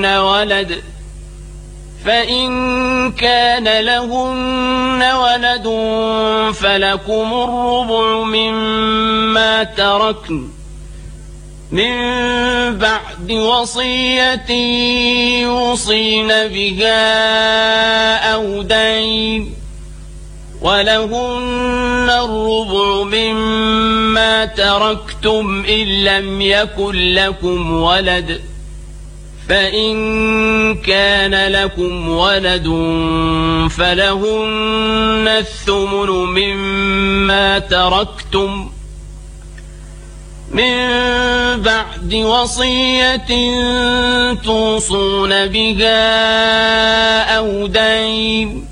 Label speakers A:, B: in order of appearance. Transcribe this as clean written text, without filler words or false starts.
A: ولد فإن كان لهن ولد فلكم الربع مما تركن من بعد وصية يوصين بها أو دين ولهن الربع مما تركتم إن لم يكن لكم ولد فإن كان لكم ولد فلهن الثمن مما تركتم من بعد وصية توصون بها أو دين